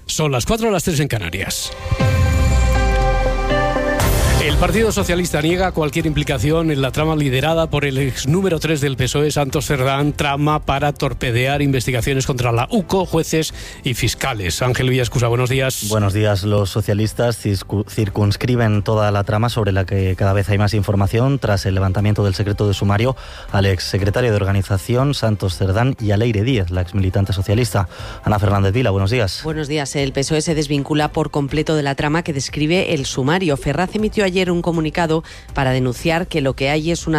Son las 4, las 3 en Canarias. El Partido Socialista niega cualquier implicación en la trama liderada por el ex número 3 del PSOE, Santos Cerdán, trama para torpedear investigaciones contra la UCO, jueces y fiscales. Ángel Villascusa, buenos días. Buenos días. Los socialistas circunscriben toda la trama, sobre la que cada vez hay más información, tras el levantamiento del secreto de sumario al exsecretario de organización, Santos Cerdán, y a Leire Díez, la exmilitante socialista. Ana Fernández Vila, buenos días. Buenos días. El PSOE se desvincula por completo de la trama que describe el sumario. Ferraz emitió ayer un comunicado para denunciar que lo que hay es una